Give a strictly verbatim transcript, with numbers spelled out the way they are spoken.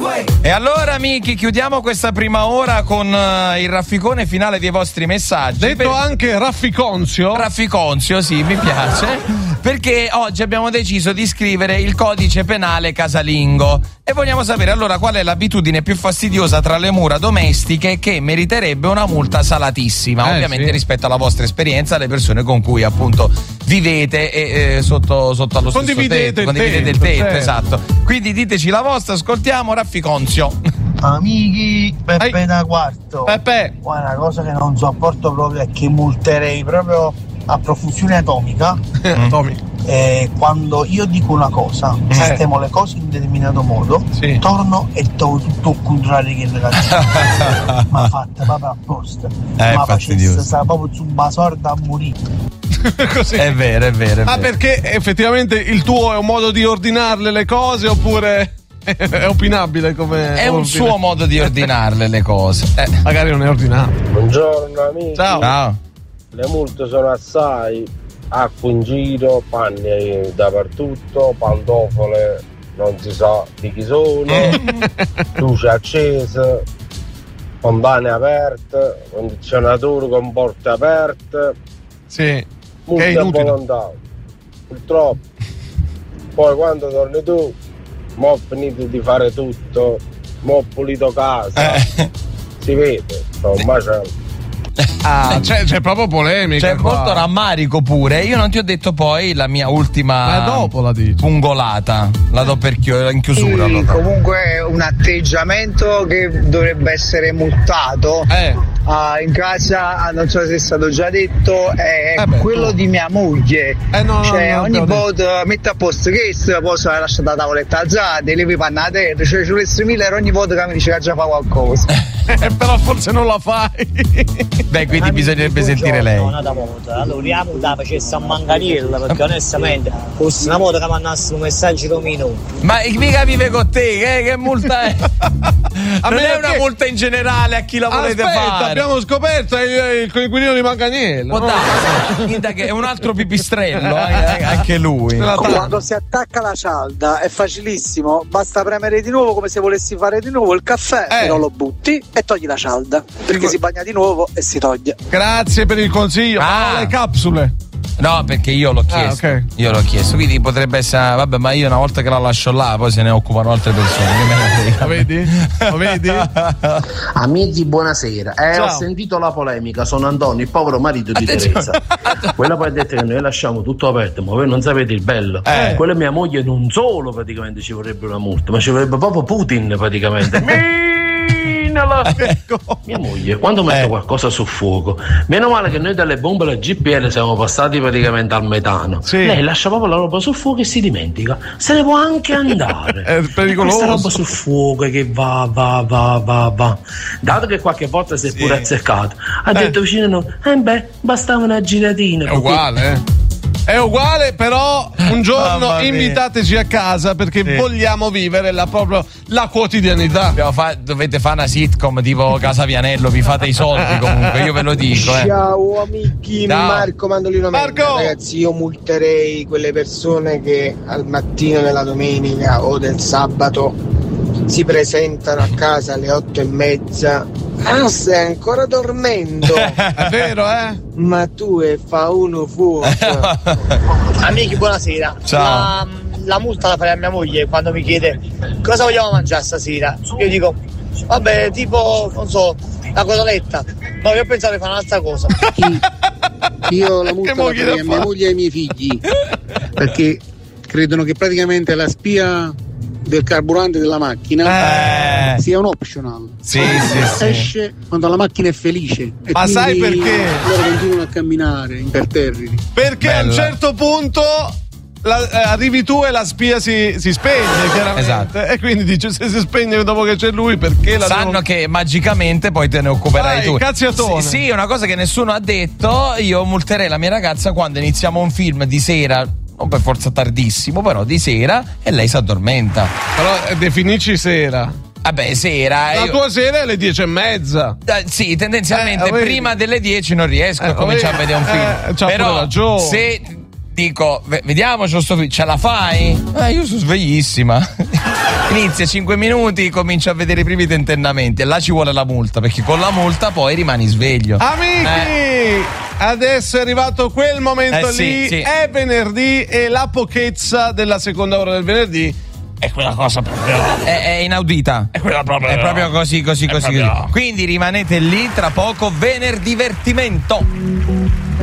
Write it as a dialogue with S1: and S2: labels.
S1: E allora amici, chiudiamo questa prima ora con uh, il rafficone finale dei vostri messaggi.
S2: Detto
S1: per...
S2: anche Rafficonzio.
S1: Rafficonzio, sì, mi piace. Perché oggi abbiamo deciso di scrivere il codice penale casalingo e vogliamo sapere allora qual è l'abitudine più fastidiosa tra le mura domestiche che meriterebbe una multa salatissima,
S2: eh,
S1: ovviamente
S2: sì.
S1: rispetto alla vostra esperienza, alle persone con cui appunto vivete e eh, sotto, sotto allo stesso
S2: condividete
S1: tetto,
S2: il
S1: condividete
S2: tetto,
S1: il tetto,
S2: certo.
S1: esatto. Quindi diteci la vostra, ascoltiamo Rafficonzio.
S3: Amici, Peppe
S2: Ehi.
S3: da quarto.
S2: Peppe.
S3: Guarda, una cosa che non sopporto proprio è che multerei proprio a profusione atomica.
S2: Atomica.
S3: Eh, quando io dico una cosa,
S2: Eh.
S3: sistemo le cose in un determinato modo,
S2: Sì.
S3: torno e trovo tutto il contrario che nella gente. Ma fatta proprio apposta.
S1: Eh,
S3: Ma
S1: fastidioso.
S3: facesse sta proprio su una sorda a morire.
S2: Così.
S1: È vero, è vero, è
S2: Ah,
S1: vero.
S2: perché effettivamente il tuo è un modo di ordinarle le cose oppure è opinabile come
S1: È un
S2: ordine?
S1: suo modo di ordinarle le cose. Eh.
S2: Magari non è ordinato.
S4: Buongiorno amici.
S2: Ciao.
S1: Ciao.
S4: Le multe sono assai, acqua in giro, panni dappertutto, pantofole non si sa di chi sono, luce accese, fontane aperte, condizionatori con porte aperte,
S2: Sì. Che è
S4: multe a
S2: inutile.
S4: volontà. Purtroppo. Poi quando torni tu, mo' ho finito di fare tutto, mo' ho pulito casa,
S1: Eh.
S4: si vede, sto un macello.
S2: Ah, c'è, c'è proprio polemica.
S1: C'è
S2: qua.
S1: molto rammarico pure. Io non ti ho detto poi la mia ultima
S2: Ma dopo la dici.
S1: pungolata. La do per chio- in chiusura.
S5: Sì,
S1: allora.
S5: comunque è un atteggiamento che dovrebbe essere multato.
S2: Eh.
S5: Ah, in casa, non so se è stato già detto, è
S2: Eh beh,
S5: quello
S2: tu.
S5: di mia moglie.
S2: Eh, no, no,
S5: cioè
S2: no,
S5: ogni
S2: no,
S5: volta mette a posto questo, poi si è lasciata la tavoletta alzata, levi panna a terra, cioè ci volesse mille ogni volta che mi dice che già fa qualcosa.
S2: Eh, però forse non la fai.
S1: Beh, quindi bisognerebbe sentire lei.
S6: No, una moda. Allora, la moda facesse a manganella, perché onestamente fosse una moda che mandasse un messaggio da un minuto.
S1: Ma mica vive con te, che, che multa è?
S2: A
S1: Non
S2: meno
S1: è una
S2: che-
S1: multa in generale a chi la volete
S2: Aspetta,
S1: fare.
S2: abbiamo scoperto il, il coinquilino di Manganiello.
S1: Può darsi, finta che è un altro pipistrello, eh, anche lui.
S2: La ta-
S7: Quando si attacca la cialda è facilissimo, basta premere di nuovo come se volessi fare di nuovo il caffè,
S2: Eh.
S7: però lo butti e togli la cialda, perché si bagna di nuovo e si toglie.
S2: Grazie per il consiglio.
S1: Ah.
S2: Ma le capsule.
S1: No, perché io l'ho chiesto.
S2: Ah, ok.
S1: Io l'ho chiesto, quindi potrebbe essere. Vabbè, ma io una volta che la lascio là, poi se ne occupano altre persone. Che me ne frega.
S2: Lo vedi? Lo vedi?
S8: Amici, buonasera. Eh,
S2: Ciao.
S8: ho sentito la polemica, sono Antonio, il povero marito di Teresa. Quella poi ha detto che noi lasciamo tutto aperto, ma voi non sapete il bello.
S1: Eh.
S8: Quella mia moglie non solo praticamente ci vorrebbe una multa, ma ci vorrebbe proprio Putin praticamente. Minala!
S2: Ecco.
S8: Mia moglie, quando mette
S1: Eh.
S8: qualcosa sul fuoco, meno male che noi dalle bombe alla G P L siamo passati praticamente al metano.
S2: Sì.
S8: Lei lascia proprio la roba sul fuoco e si dimentica. Se ne può anche andare.
S2: È pericoloso.
S8: Questa roba sul fuoco che va, va, va, va, va. Dato che qualche volta si è
S1: Sì.
S8: pure azzeccato, ha detto vicino a noi, eh beh, bastava una giratina.
S2: È uguale, eh. È uguale, però un giorno
S1: Mamma mia.
S2: invitateci a casa perché
S1: Sì.
S2: vogliamo vivere la, proprio la quotidianità.
S1: Abbiamo fa- dovete fare una sitcom tipo Casa Vianello, vi fate i soldi comunque, io ve lo dico. Eh.
S3: Ciao amici,
S1: Ciao.
S3: Marco Mandolino Menna.
S2: Marco!
S3: Ragazzi, io multerei quelle persone che al mattino della domenica o del sabato si presentano a casa alle otto e mezza. Ah, stai ancora dormendo?
S2: È vero, eh?
S3: Ma tu e fa uno fuoco.
S6: Amici, buonasera.
S1: Ciao.
S6: La, la multa la farei a mia moglie quando mi chiede cosa vogliamo mangiare stasera. Io dico, vabbè, tipo, non so, la cotoletta. No, io pensavo di fare un'altra cosa.
S7: Io la
S2: Che
S7: multa la
S2: moglie
S7: farei
S2: da
S7: a mia
S2: fa?
S7: moglie e ai miei figli, perché credono che praticamente la spia del carburante della macchina
S1: Eh.
S7: sia un optional.
S1: Sì, sì, sì.
S7: Esce quando la macchina è felice e
S2: Ma sai
S7: quindi
S2: perché?
S7: loro continuano a camminare imperterriti.
S2: Perché a un
S1: Bella.
S2: certo punto la- eh, arrivi tu e la spia si, si spegne, chiaramente.
S1: Esatto.
S2: E quindi dice: se si spegne dopo che c'è lui, perché la
S1: Sanno
S2: devo-
S1: che magicamente poi te ne occuperai
S2: Dai,
S1: tu.
S2: cazziatone.
S1: Sì, sì, una cosa che nessuno ha detto, io multerei la mia ragazza quando iniziamo un film di sera, non per forza tardissimo, però di sera, e lei si addormenta.
S2: Però eh, definisci sera.
S1: Vabbè, sera.
S2: La
S1: io-
S2: tua sera è alle dieci e mezza.
S1: Eh, sì, tendenzialmente
S2: Eh, vedi.
S1: prima delle dieci non riesco
S2: Eh,
S1: a cominciare a
S2: vedi.
S1: vedere un film.
S2: Eh, c'ha pure
S1: Però
S2: ragione.
S1: se dico, ve- vediamoci sto film, ce la fai? Eh, io sono sveglissima. Inizia cinque minuti, comincia a vedere i primi tentennamenti e là ci vuole la multa, perché con la multa poi rimani sveglio.
S2: Amici, eh. adesso è arrivato quel momento
S1: eh,
S2: lì,
S1: sì, sì.
S2: È venerdì e la pochezza della seconda ora del venerdì è quella cosa proprio.
S1: È, è inaudita.
S2: È quella proprio.
S1: È proprio così, così, così,
S2: proprio.
S1: così. Quindi rimanete lì, tra poco Venerdivertimento.